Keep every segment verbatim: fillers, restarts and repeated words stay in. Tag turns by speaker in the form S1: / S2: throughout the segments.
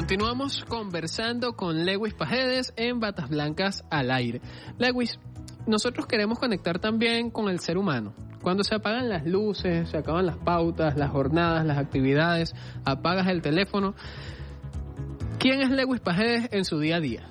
S1: Continuamos conversando con Lewis Pajedes en Batas Blancas al aire. Lewis, nosotros queremos conectar también con el ser humano. Cuando se apagan las luces, se acaban las pautas, las jornadas, las actividades, apagas el teléfono, ¿quién es Lewis Pajedes en su día a día?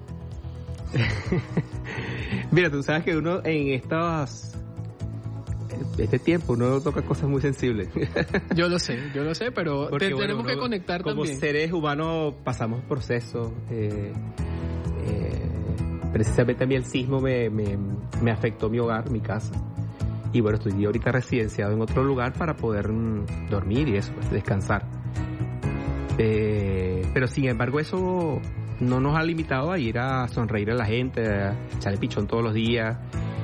S2: Mira, tú sabes que uno en estas este tiempo uno toca cosas muy sensibles.
S1: Yo lo sé, yo lo sé, pero
S2: Porque,
S1: te,
S2: bueno,
S1: tenemos
S2: uno,
S1: que conectar
S2: como
S1: también.
S2: Como seres humanos pasamos procesos. Eh, eh, precisamente a mí el sismo me, me, me afectó mi hogar, mi casa. Y bueno, estoy ahorita residenciado en otro lugar para poder mm, dormir y eso, pues, descansar. Eh, pero sin embargo eso no nos ha limitado a ir a sonreír a la gente, a echarle pichón todos los días.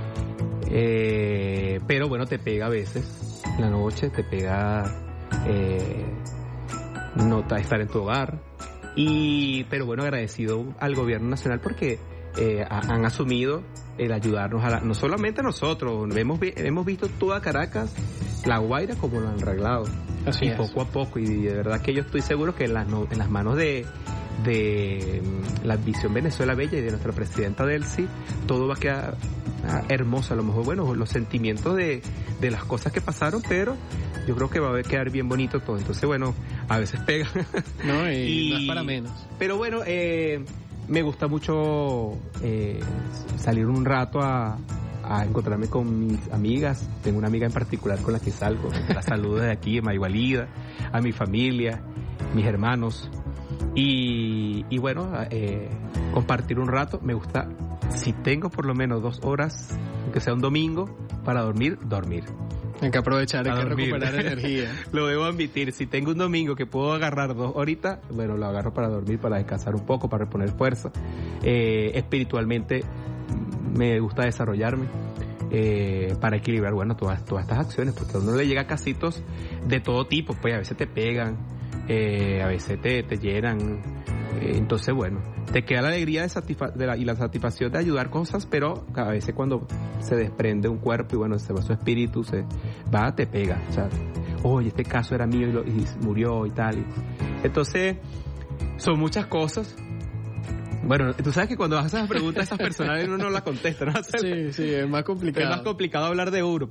S2: Eh, pero bueno, te pega a veces en la noche, te pega eh, no estar en tu hogar. Y pero bueno, agradecido al gobierno nacional porque eh, han asumido el ayudarnos a la, no solamente a nosotros, hemos, hemos visto toda Caracas, La Guaira, como lo han arreglado.
S1: Así
S2: y
S1: es.
S2: Poco a poco, y de verdad que yo estoy seguro que en las, en las manos de de la Visión Venezuela Bella y de nuestra presidenta Delcy, todo va a quedar ah, hermoso. A lo mejor, bueno, los sentimientos de, de las cosas que pasaron, pero yo creo que va a quedar bien bonito todo. Entonces, bueno, a veces pega.
S1: No, y,
S2: y
S1: no es para menos.
S2: Pero bueno, eh, me gusta mucho eh, salir un rato a, a encontrarme con mis amigas. Tengo una amiga en particular con la que salgo. La saludo desde aquí, en Maygualida, a mi familia, mis hermanos. Y, y bueno, eh, compartir un rato. Me gusta, si tengo por lo menos dos horas, aunque sea un domingo, para dormir, dormir.
S1: Hay que aprovechar, hay
S2: A
S1: que
S2: dormir.
S1: recuperar energía.
S2: Lo debo admitir, si tengo un domingo que puedo agarrar dos horitas, bueno, lo agarro para dormir, para descansar un poco, para reponer fuerza. Eh, espiritualmente me gusta desarrollarme. Eh, para equilibrar, bueno, todas, todas estas acciones, porque a uno le llega casitos de todo tipo, pues a veces te pegan, eh, a veces te, te llenan, eh, entonces bueno, te queda la alegría de satisfa- de la, y la satisfacción de ayudar cosas, pero a veces cuando se desprende un cuerpo y bueno, se va su espíritu, se va, te pega, o sea, oye, este caso era mío y, lo, y murió y tal, y, entonces son muchas cosas. Bueno, tú sabes que cuando haces esas preguntas, esas personales uno no las contesta, ¿no?
S1: Sí, sí, es más complicado.
S2: Es más complicado hablar de uno.